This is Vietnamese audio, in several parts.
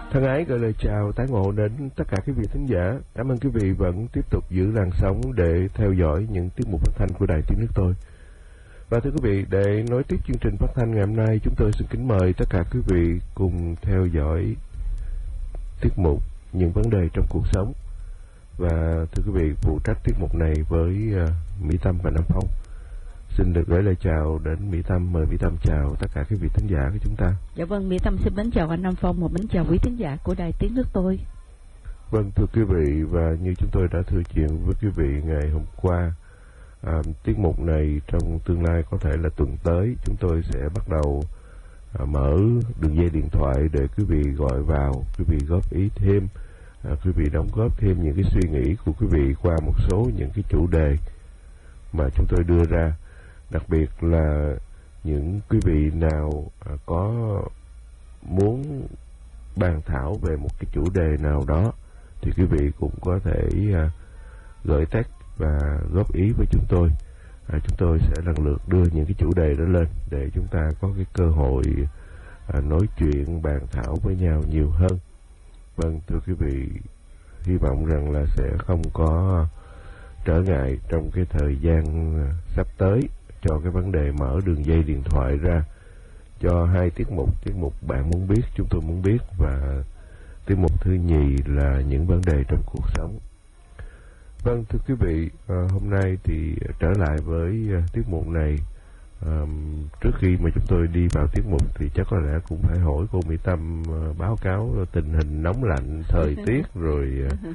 Thân ái gửi lời chào tái ngộ đến tất cả quý vị thính giả. Cảm ơn quý vị vẫn tiếp tục giữ làn sóng để theo dõi những tiết mục phát thanh của Đài Tiếng Nước Tôi. Và thưa quý vị, để nối tiếp chương trình phát thanh ngày hôm nay, chúng tôi xin kính mời tất cả quý vị cùng theo dõi tiết mục Những vấn đề trong cuộc sống. Và thưa quý vị, phụ trách tiết mục này với Mỹ Tâm và Nam Phong. Xin được gửi lời chào đến Mỹ Tâm. Mời Mỹ Tâm chào tất cả quý vị thính giả của chúng ta. Dạ vâng, Mỹ Tâm xin mến chào anh Nam Phong, một mến chào quý thính giả của Đài Tiếng Nước Tôi. Vâng, thưa quý vị, và như chúng tôi đã thừa chuyện với quý vị ngày hôm qua, tiết mục này trong tương lai có thể là tuần tới chúng tôi sẽ bắt đầu mở đường dây điện thoại để quý vị gọi vào, quý vị góp ý thêm, quý vị đóng góp thêm những cái suy nghĩ của quý vị qua một số những cái chủ đề mà chúng tôi đưa ra. Đặc biệt là những quý vị nào có muốn bàn thảo về một cái chủ đề nào đó thì quý vị cũng có thể gửi text và góp ý với chúng tôi. Chúng tôi sẽ lần lượt đưa những cái chủ đề đó lên để chúng ta có cái cơ hội nói chuyện, bàn thảo với nhau nhiều hơn. Vâng, thưa quý vị, hy vọng rằng là sẽ không có trở ngại trong cái thời gian sắp tới cho cái vấn đề mở đường dây điện thoại ra cho hai tiết mục Bạn Muốn Biết, Chúng Tôi Muốn Biết, và tiết mục thứ nhì là Những vấn đề trong cuộc sống. Vâng, thưa quý vị, hôm nay thì trở lại với tiết mục này. Trước khi mà chúng tôi đi vào tiết mục thì chắc có lẽ cũng phải hỏi cô Mỹ Tâm báo cáo tình hình nóng lạnh, thời tiết, rồi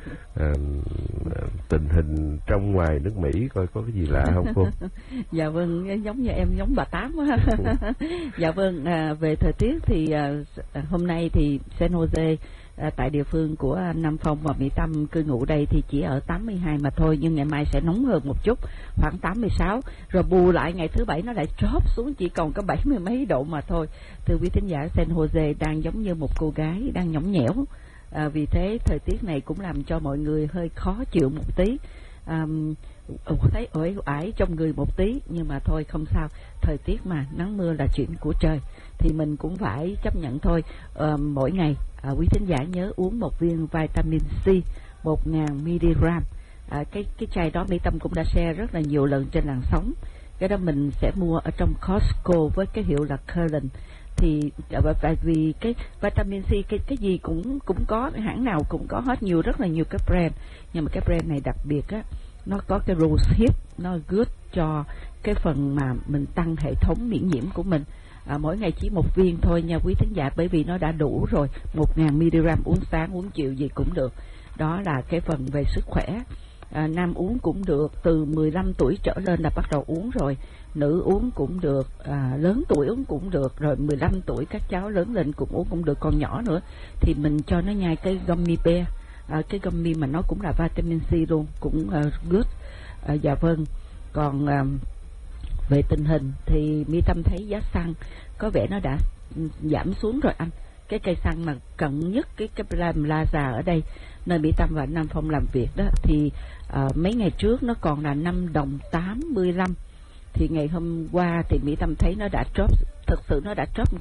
tình hình trong ngoài nước Mỹ coi có cái gì lạ không cô? Dạ vâng, giống như em giống bà Tám quá. Dạ vâng, về thời tiết thì hôm nay thì San Jose, tại địa phương của Nam Phong và Mỹ Tâm cư ngụ đây thì chỉ ở 82 mà thôi, nhưng ngày mai sẽ nóng hơn một chút, khoảng 86, rồi bù lại ngày thứ Bảy nó lại drop xuống chỉ còn có 70 mấy độ mà thôi. Thưa quý thính giả, San Jose đang giống như một cô gái đang nhõng nhẽo, vì thế thời tiết này cũng làm cho mọi người hơi khó chịu một tí, thấy uể oải trong người một tí, nhưng mà thôi không sao, thời tiết mà, nắng mưa là chuyện của trời thì mình cũng phải chấp nhận thôi. Mỗi ngày quý thính giả nhớ uống một viên vitamin C 1000mg. Cái chai đó Mỹ Tâm cũng đã share rất là nhiều lần trên làn sóng. Cái đó mình sẽ mua ở trong Costco với cái hiệu là Current. Thì tại vì cái vitamin C cái gì cũng có, hãng nào cũng có hết, rất là nhiều cái brand, nhưng mà cái brand này đặc biệt á, nó có cái rose hip, nó good cho cái phần mà mình tăng hệ thống miễn nhiễm của mình. Mỗi ngày chỉ một viên thôi nha quý thính giả, bởi vì nó đã đủ rồi. 1000mg uống sáng uống chiều gì cũng được. Đó là cái phần về sức khỏe. Nam uống cũng được, từ 15 tuổi trở lên là bắt đầu uống rồi. Nữ uống cũng được, lớn tuổi uống cũng được, rồi 15 tuổi các cháu lớn lên cũng uống cũng được, còn nhỏ nữa thì mình cho nó nhai cái gummy bear, cái gummy mà nó cũng là vitamin C luôn, cũng good. Dạ vâng, còn về tình hình thì Mỹ Tâm thấy giá xăng có vẻ nó đã giảm xuống rồi anh. Cái cây xăng mà cận nhất cái Plaza ở đây, nơi Mỹ Tâm và Nam Phong làm việc đó, thì mấy ngày trước nó còn là 5 đồng 85. Thì ngày hôm qua thì Mỹ Tâm thấy nó đã drop, thực sự nó đã drop